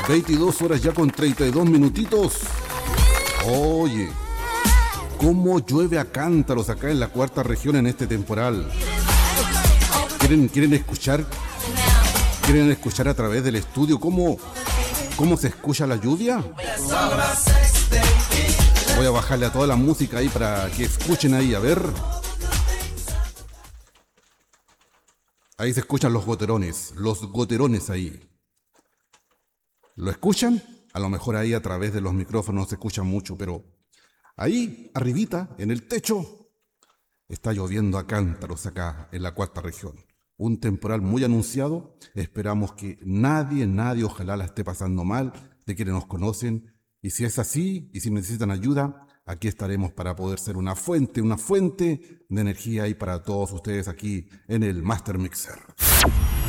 22 horas ya con 32 minutitos. Oye, cómo llueve a cántaros acá en la cuarta región en este temporal. ¿Quieren escuchar? ¿Quieren escuchar a través del estudio cómo se escucha la lluvia? Voy a bajarle a toda la música ahí para que escuchen ahí, a ver. Ahí se escuchan los goterones ahí. ¿Lo escuchan? A lo mejor ahí a través de los micrófonos se escucha mucho, pero ahí, arribita, en el techo, está lloviendo a cántaros acá en la cuarta región. Un temporal muy anunciado. Esperamos que nadie, ojalá la esté pasando mal, de quienes nos conocen. Y si es así, y si necesitan ayuda, aquí estaremos para poder ser una fuente de energía ahí para todos ustedes aquí en el Master Mixer.